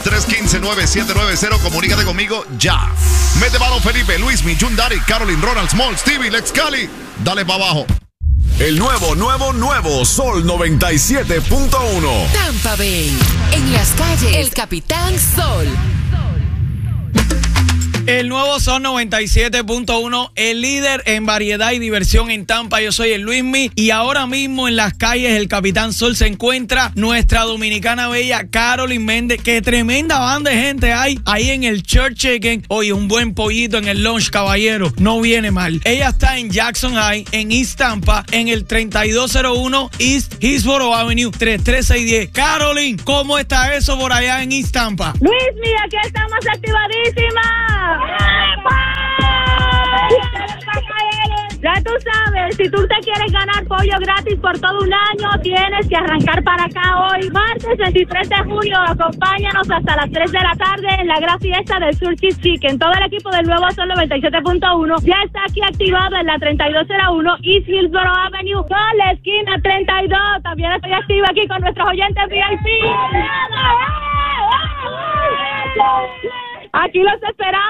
315-9790. Comunícate conmigo ya. Mete mano Felipe, Luismi, Jundari, Caroline, Ronald, Small, Stevie, Lex Cali. Dale para abajo. El nuevo Sol 97.1. Tampa Bay. En las calles, el Capitán Sol. El nuevo Sol 97.1, el líder en variedad y diversión en Tampa. Yo soy el Luismi y ahora mismo en las calles el Capitán Sol se encuentra nuestra dominicana bella Caroline Méndez. Qué tremenda banda de gente hay ahí en el Church Chicken. Oye, un buen pollito en el lunch, caballero, no viene mal. Ella está en Jackson High, en East Tampa, en el 3201 East Hillsborough Avenue, 33610. Caroline, ¿cómo está eso por allá en East Tampa? Luismi, aquí estamos activadísimas. Ya tú sabes, si tú te quieres ganar pollo gratis por todo un año, tienes que arrancar para acá hoy, martes 23 de junio. Acompáñanos hasta las 3 de la tarde en la gran fiesta del Church Chicken. Todo el equipo del nuevo Sol 97.1 ya está aquí activado en la 3201 East Hillsborough Avenue, con la esquina 32. También estoy activa aquí con nuestros oyentes VIP. Aquí los esperamos.